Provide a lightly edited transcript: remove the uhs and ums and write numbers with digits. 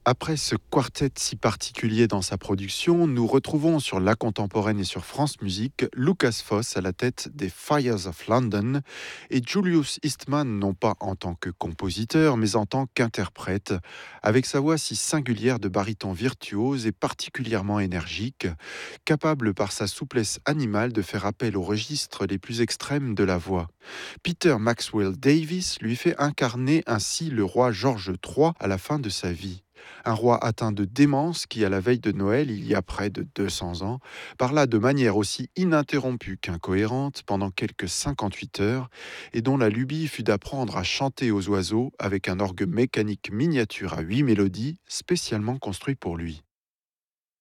Après ce quartet si particulier dans sa production, nous retrouvons sur La Contemporaine et sur France Musique Lucas Foss à la tête des Fires of London et Julius Eastman non pas en tant que compositeur mais en tant qu'interprète, avec sa voix si singulière de baryton virtuose et particulièrement énergique, capable par sa souplesse animale de faire appel aux registres les plus extrêmes de la voix. Peter Maxwell Davies lui fait incarner ainsi le roi George III à la fin de sa vie. Un roi atteint de démence qui, à la veille de Noël, il y a près de 200 ans, parla de manière aussi ininterrompue qu'incohérente pendant quelques 58 heures et dont la lubie fut d'apprendre à chanter aux oiseaux avec un orgue mécanique miniature à 8 mélodies spécialement construit pour lui.